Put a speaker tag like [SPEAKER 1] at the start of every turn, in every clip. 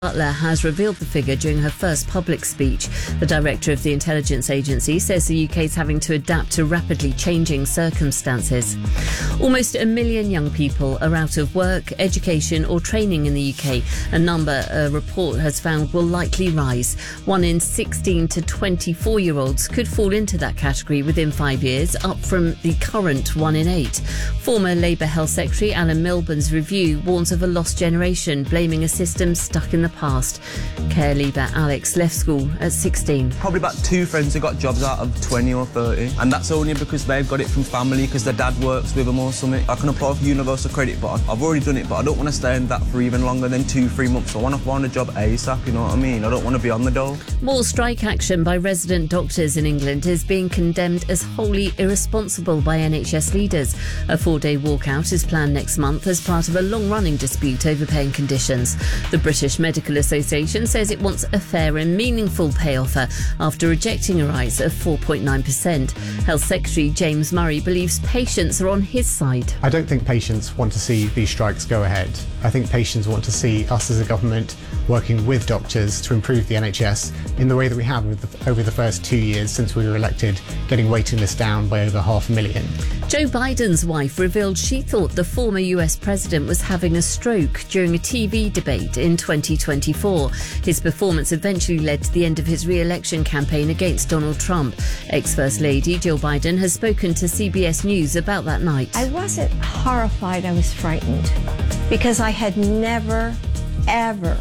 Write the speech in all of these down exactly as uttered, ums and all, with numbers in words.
[SPEAKER 1] Butler has revealed the figure during her first public speech. The director of the intelligence agency says the U K is having to adapt to rapidly changing circumstances. Almost a million young people are out of work, education or training in the U K. A number a report has found will likely rise. One in sixteen to twenty-four-year-olds could fall into that category within five years, up from the current one in eight. Former Labour Health Secretary Alan Milburn's review warns of a lost generation, blaming a system stuck in the past. Care leaver Alex left school at sixteen.
[SPEAKER 2] Probably about two friends who got jobs out of twenty or thirty, and that's only because they've got it from family, because their dad works with them or something. I can apply for universal credit, but I've already done it, but I don't want to stay in that for even longer than two, three months. I want to find a job ASAP, you know what I mean? I don't want to be on the dole.
[SPEAKER 1] More strike action by resident doctors in England is being condemned as wholly irresponsible by N H S leaders. A four-day walkout is planned next month as part of a long-running dispute over paying conditions. The British Medical Association says it wants a fair and meaningful pay offer after rejecting a rise of four point nine percent. Health Secretary James Murray believes patients are on his side.
[SPEAKER 3] I don't think patients want to see these strikes go ahead. I think patients want to see us as a government working with doctors to improve the N H S in the way that we have with the, over the first two years since we were elected, getting waiting lists down by over half a million.
[SPEAKER 1] Joe Biden's wife revealed she thought the former U S president was having a stroke during a T V debate in twenty twenty-four. His performance eventually led to the end of his re-election campaign against Donald Trump. Ex-First Lady Jill Biden has spoken to C B S News about that night.
[SPEAKER 4] I wasn't horrified, I was frightened, because I had never, ever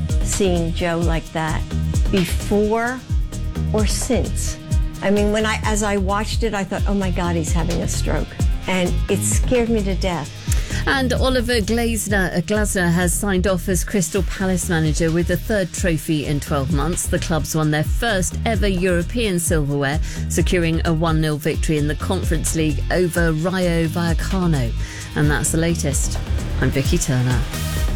[SPEAKER 4] seen Joe like that before or since. I mean, when I, as I watched it, I thought, oh my God, he's having a stroke. And it scared me to death.
[SPEAKER 1] And Oliver Glasner, uh, Glasner has signed off as Crystal Palace manager with the third trophy in twelve months. The clubs won their first ever European silverware, securing a one nil victory in the Conference League over Rayo Vallecano. And that's the latest. I'm Vicky Turner.